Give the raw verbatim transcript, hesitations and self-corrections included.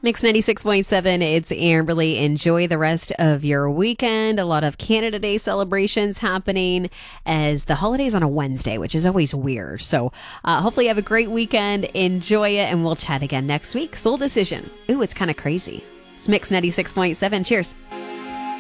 Mix ninety-six point seven, it's Amberly. Enjoy the rest of your weekend. A lot of Canada Day celebrations happening as the holiday's on a Wednesday, which is always weird. So uh, hopefully you have a great weekend. Enjoy it, and we'll chat again next week. Soul Decision. Ooh, it's kind of crazy. It's Mix ninety-six point seven. Cheers.